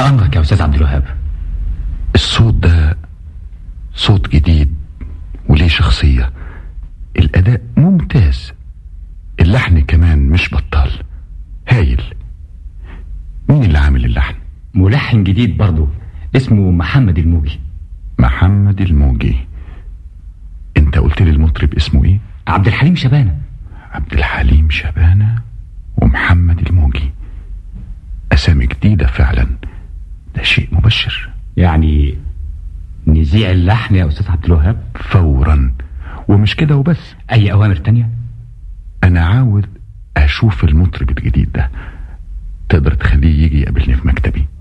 امرك يا استاذ عبد الوهاب. الصوت ده صوت جديد وليه شخصية، الاداء ممتاز، اللحن كمان مش بطال، هايل. مين اللي عامل اللحن؟ ملحن جديد برضو اسمه محمد الموجي. محمد الموجي. انت قلت لي المطرب اسمه ايه؟ عبد الحليم شبانة. عبد الحليم شبانة ومحمد الموجي، اسامي جديدة فعلا، ده شيء مبشر. يعني نذيع اللحن يا استاذ عبد الوهاب فورا، ومش كده وبس. اي اوامر تانية؟ انا عاوز اشوف المطرب الجديد ده، تقدر تخليه يجي يقابلني في مكتبي؟